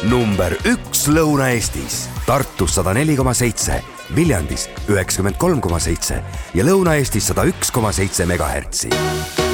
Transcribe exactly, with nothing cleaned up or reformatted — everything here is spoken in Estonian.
number üks Lõuna-Eestis. Tartus sada neli koma seitse, Viljandis üheksakümmend kolm koma seitse ja Lõuna-Eestis sada üks koma seitse megahertsi.